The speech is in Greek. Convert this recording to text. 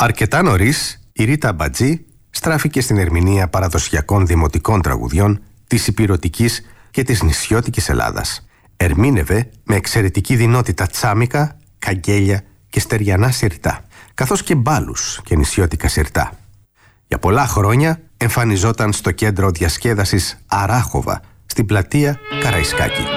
Αρκετά νωρίς, η Ρίτα Αμπατζή στράφηκε στην ερμηνεία παραδοσιακών δημοτικών τραγουδιών της ηπειρωτικής και της νησιώτικης Ελλάδας. Ερμήνευε με εξαιρετική δεινότητα τσάμικα, καγγέλια και στεριανά σιρτά, καθώς και μπάλους και νησιώτικα σιρτά. Για πολλά χρόνια εμφανιζόταν στο κέντρο διασκέδασης Αράχοβα, στην πλατεία Καραϊσκάκη.